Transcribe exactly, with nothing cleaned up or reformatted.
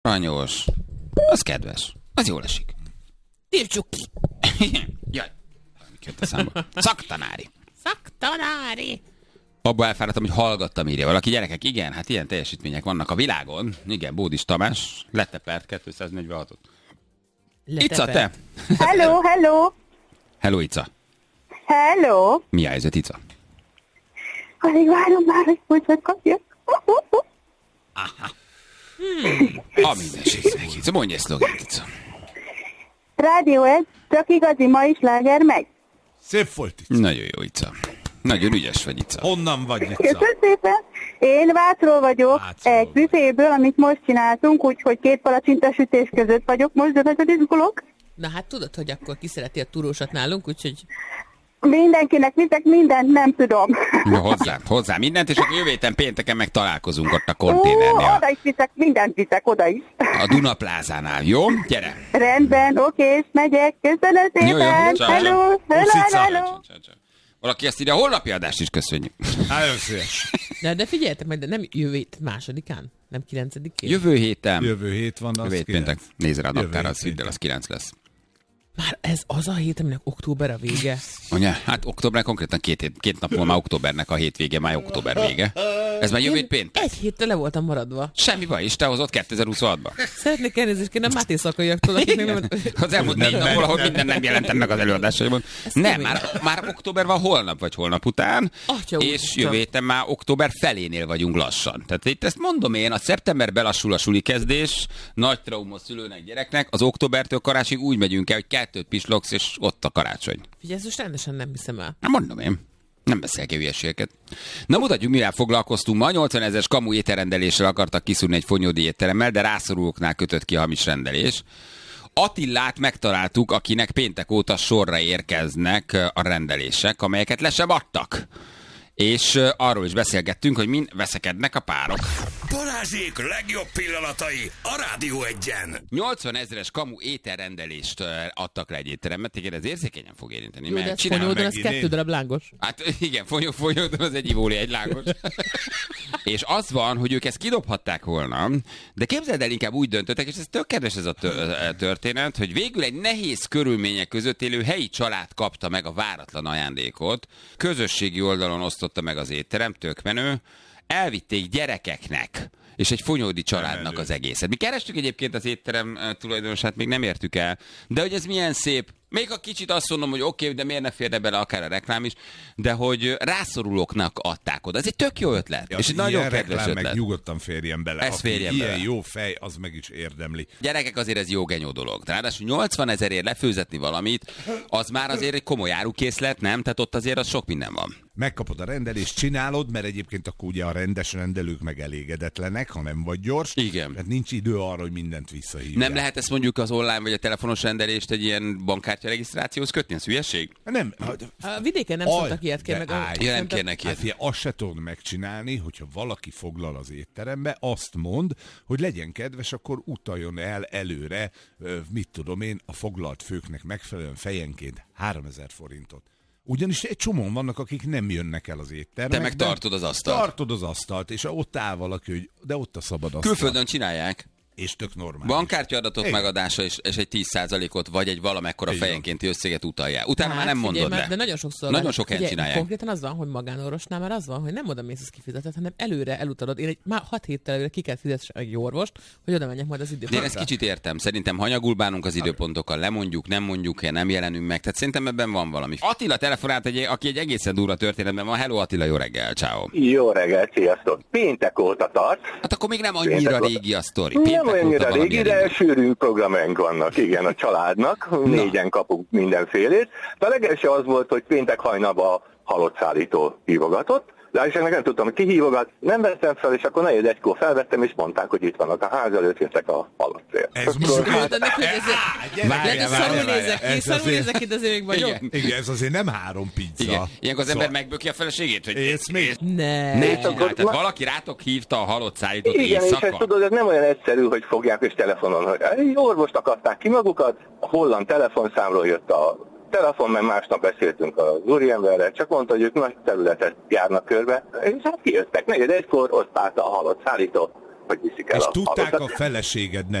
Aranyos. Az kedves. Az jól esik. Írtsuk ki. Jaj. Mit jött a számba? Szaktanári. Szaktanári. Abba elfáradtam, hogy hallgattam, írja valaki. Gyerekek, igen, hát ilyen teljesítmények vannak a világon. Igen, Bódis Tamás letepert kétszáznegyvenhatot. Ica, te? Hello, hello. Hello, Ica. Hello. Mi a helyzet, Ica? Alig várom már, hogy hogy kapjak. Hmm. A mindenségnek, Ica. Mondj egy szlogent, Ica. Rádió egy, csak igazi mai sláger megy. Szép volt, Ica. Nagyon jó, Ica. Nagyon ügyes vagy, Ica. Honnan vagy, Ica? Köszönöm szépen. Én Vácról vagyok, Vácról. egy büféből, amit most csináltunk, úgyhogy két palacsintásütés között vagyok most, de nagyon izgulok. Na hát tudod, hogy akkor ki szereti a túrósat nálunk, úgyhogy... Mindenkinek viszek mindent, nem tudom. Ja, hozzá, hozzá mindent, és akkor jövő héten pénteken meg találkozunk ott a Ó, konténernél. oda is viszek, mindent viszek, oda is. A Duna plázánál, jó? Gyere! Rendben, oké, és megyek. Köszönöm szépen. Jó, jó, ciao, Hello, ciao. hello, Puszica. hello. Valaki ezt írja, a holnapi adást is köszönjük. Nagyon szíves. De, de figyeljetek meg, de nem jövő hét másodikán? Nem kilencedikén? Jövő héten. Jövő hét van, az Jövő hét kilenc. péntek. Nézd rá a Jövő naptára, hét az hidd el, péntek. az kilenc lesz. Már ez az a hét, aminek október a vége. Anya, hát október konkrétan két, hét, két nap múlva már októbernek a hétvége, már október vége. Ez már jövő hét péntek. Egy héttel le voltam maradva. Semmi baj, és te hozott kétezer-huszonhatba. Szeretnék elnézést kérni a Máté szakaiaktól, akiknek nem... Az elmúlt négy nap valahol minden nem jelentem meg az előadásaimon. Nem, kemény. már, már október van holnap vagy holnap után, Atya és úristen. jövő héten már október felénél vagyunk lassan. Tehát itt ezt mondom én, a szeptember belassul a suli kezdés, nagy trauma szülőnek, gyereknek, az októbertől karácsonyig úgy megyünk el, hogy kettőt pislogsz, és ott a karácsony. Figyelj, ezt most rendesen nem hiszem el. Na mondom én. Nem beszélek hülyeségeket. Na mutatjuk, mivel foglalkoztunk. Ma nyolcvan ezeres kamu ételrendeléssel akartak kiszúrni egy fonyódi étteremmel, de rászorulóknál kötött ki a hamis rendelés. Attillát megtaláltuk, akinek péntek óta sorra érkeznek a rendelések, amelyeket le sem adtak. És uh, arról is beszélgettünk, hogy mind veszekednek a párok. Balázsék legjobb pillanatai a Rádió egyen. nyolcvan ezeres kamu ételrendelést uh, adtak le egy étteremben, téged ez érzékenyen fog érinteni. Jó, mert de ez csinálom fonyódon, meg- ez megint kettő én. darab lángos. Hát igen, fonyó, folyódon az egy ivóli, egy lángos. És az van, hogy ők ezt kidobhatták volna, de képzeld el, inkább úgy döntöttek, és ez tök kedves ez a tö- történet, hogy végül egy nehéz körülmények között élő helyi család kapta meg a váratlan ajándékot, közösségi oldalon osztotta meg az étterem, tök menő, elvitték gyerekeknek, és egy fonyódi családnak az egészet. Mi kerestük egyébként az étterem eh, tulajdonosát, még nem értük el, de hogy ez milyen szép. Még a kicsit azt mondom, hogy oké, okay, de miért ne férne bele akár a reklám is, de hogy rászorulóknak adták oda. Ez egy tök jó ötlet, Ja, és egy ilyen nagyon kedves reklám ötlet. meg nyugodtan férjen bele. Ez Aki férjen ilyen bele. jó fej, az meg is érdemli. Gyerekek, azért ez jó genyó dolog. Ráadásul nyolcvan ezerért lefőzetni valamit, az már azért egy komoly árukészlet, nem? Tehát ott azért az sok minden van. Megkapod a rendelést, csinálod, mert egyébként akkor ugye a rendes rendelők meg elégedetlenek, ha nem vagy gyors. Igen. Tehát nincs idő arra, hogy mindent visszahívják. Nem lehet ezt mondjuk az online vagy a telefonos rendelést egy ilyen bankkártya regisztrációhoz kötni? Ez hülyeség? Nem. A vidéken nem Aj, szoktak ilyet kérni, de meg a... állj. Ja, nem szerintem- kérnek Hát ilyet. figyelj, azt se tudod megcsinálni, hogyha valaki foglal az étterembe, azt mond, hogy legyen kedves, akkor utaljon el előre, ö, mit tudom én, a foglalt főknek megfelelően fejenként háromezer forintot. Ugyanis egy csomóan vannak, akik nem jönnek el az étterembe. Te meg tartod az asztalt. Tartod az asztalt, és ott áll valaki, hogy de ott a szabad asztal. Külföldön csinálják. És tök normális. Bankkártyaadatok Igen. megadása és, és egy tíz százalékot vagy egy valamekkora Így van. fejenkénti összeget utalják. Utána már nem figyelj, mondod már, le. De nagyon sokszor Nagyon van. sok helyen Figyelj, csinálják. Konkrétan az van, hogy magánorvosnál már az van, hogy nem oda mész, ezt kifizeted, hanem előre elutalod. Én egy már hat héttel előre ki kell fizetni egy orvost, hogy oda menjek majd az De én időpontra. ezt kicsit értem. Szerintem hanyagul bánunk az időpontokkal, lemondjuk, nem mondjuk, nem jelenünk meg. Tehát szerintem ebben van valami. Attila telefonált, egy, aki egy egészen durva történetben van. Hello Attila, jó reggel, ciao. Jó reggel, sziasztok! Péntek óta tart. Hát akkor még nem annyira Péntek óta. régi a sztori. Nem Péntek óta annyira valami régi, de elindult. sűrű programjaink vannak, igen, a családnak. Négyen kapunk mindenfélét. De a legelső az volt, hogy péntek hajnalban a halott szállító hívogatott. De és nem tudtam, hogy ki hívogat. Nem vettem fel, és akkor negyed egykor felvettem, és mondták, hogy itt vannak a ház előtt, jöttek a halott cél. Ez most Akkor, Hát, ennek, hogy ez... Várjál, De várjál, szarul várjál. nézek ki, Ez szarul azért- nézek ki, de azért még vagyok. Igen. Igen, ez azért nem három pizza. Igen. Ilyenkor az ember Szóval- megböki a feleségét, hogy Ész még? Ne. ne És csinálj. akkor- Tehát na- valaki rátok hívta a halott szállítót igen, és éjszaka. ezt tudod, ez nem olyan egyszerű, hogy fogják és telefonon, hogy egy orvost akarták ki magukat, a holland telefonszámról jött a telefon, mert másnap beszéltünk az úriemberrel, csak mondta, hogy ők nagy területet járnak körbe, és hát kijöttek, negyed egykor, ott állt a halott szállító, hogy viszik el És a tudták halottat. a feleséged